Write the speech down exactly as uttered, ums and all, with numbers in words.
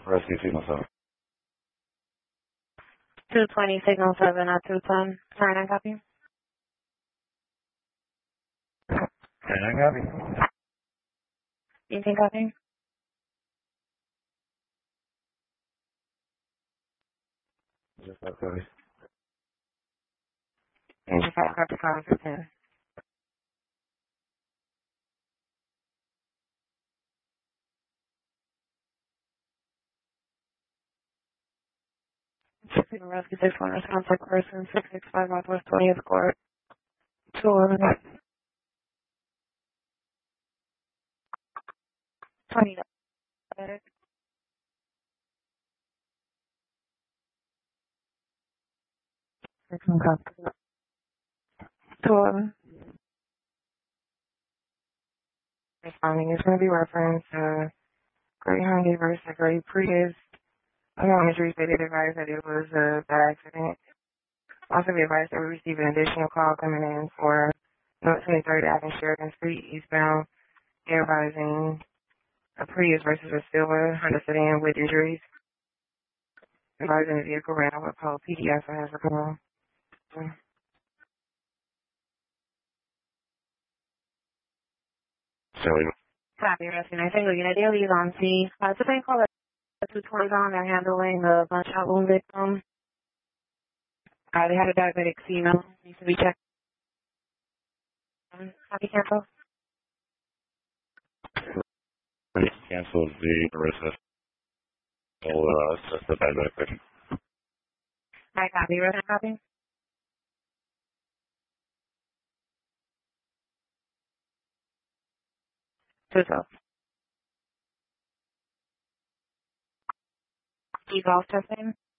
Rescue Signal seven. two twenty Signal seven at two ten. Sorry, nine copy. Can I copy? You can copy? Just that copy. Just got copy five for ten. Signal Rescue six one response like person six six five Northwest twentieth Court. two eleven. twenty. Six one copy. two eleven. Responding is going to be referenced uh, Great Hyundai versus Great Prius. Among injuries, they did advise that it was a bad accident. Also, we advised that we received an additional call coming in for North twenty-third Avenue Sheridan Street, eastbound, advising a Prius versus a silver Honda sedan with injuries. Advising the vehicle ran over a pole. P D S has a call. Silly. Copy, rescue nine single unit daily is on C. Uh, it's a bank call at two twenty on. They're handling a gunshot wound victim. Uh, they had a diabetic female. Needs to be checked. Copy, cancel. Cancel the arrest. We'll uh, assess the diabetic patient. I copy, rescue copy. two twelve. Evolve testing.